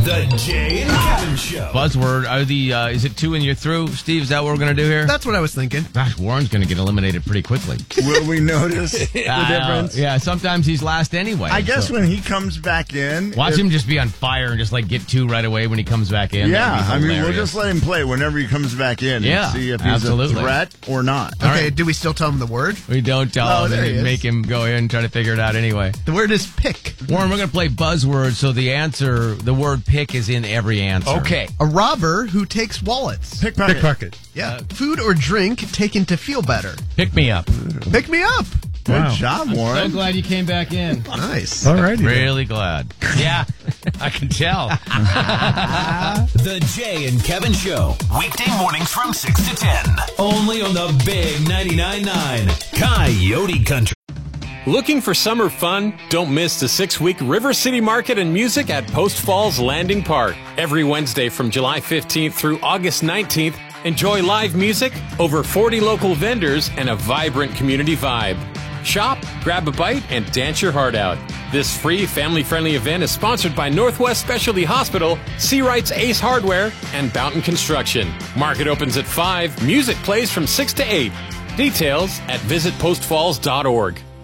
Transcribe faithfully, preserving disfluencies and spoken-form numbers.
The Jay and Kevin Show. Buzzword. Are the uh, is it two and you're through, Steve? Is that what we're going to do here? That's what I was thinking. Gosh, Warren's going to get eliminated pretty quickly. Will we notice the Uh, difference? Yeah, sometimes he's last anyway. I guess so- when he comes back in... Watch if- him just be on fire and just like get two right away when he comes back in. Yeah, That'd be I mean, we'll hilarious. just let him play whenever he comes back in Yeah, and see if he's absolutely. a threat or not. Okay, right. do we still tell him the word? We don't tell Oh, him there he and is. make him go in and try to figure it out anyway. The word is pick. Warren, we're going to play buzzword, so the answer, the word pick is in every answer. Okay. A robber who takes wallets. Pickpocket. Pickpocket. Yeah. Food or drink taken to feel better. Pick me up. Pick me up. Good Wow. job, So Warren. glad you came back in. Nice. All righty. Really glad. Yeah, I can tell. The Jay and Kevin Show. Weekday mornings from six to ten. Only on the Big ninety-nine point nine Coyote Country. Looking for summer fun? Don't miss the six-week River City Market and Music at Post Falls Landing Park. Every Wednesday from July fifteenth through August nineteenth, enjoy live music, over forty local vendors, and a vibrant community vibe. Shop, grab a bite, and dance your heart out. This free, family-friendly event is sponsored by Northwest Specialty Hospital, Seawright's Ace Hardware, and Bountain Construction. Market opens at five. Music plays from six to eight. Details at visit post falls dot org.